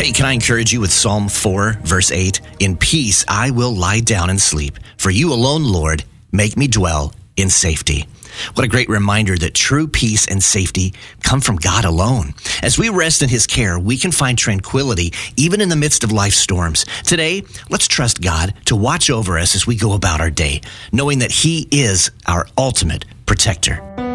Hey, can I encourage you with Psalm 4, verse 8? In peace I will lie down and sleep, for you alone, Lord, make me dwell in safety. What a great reminder that true peace and safety come from God alone. As we rest in his care, we can find tranquility even in the midst of life's storms. Today, let's trust God to watch over us as we go about our day, knowing that he is our ultimate protector.